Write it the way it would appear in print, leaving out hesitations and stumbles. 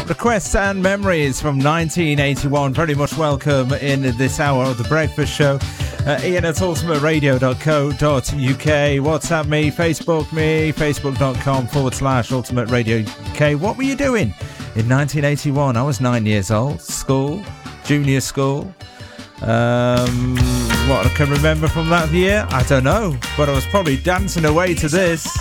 Requests and memories from 1981. Very much welcome in this hour of The Breakfast Show. Ian at ultimateradio.co.uk. WhatsApp me, facebook.com/Ultimate Radio UK. What were you doing in 1981? I was 9 years old. School, junior school. What I can remember from that year, I don't know, but I was probably dancing away to this.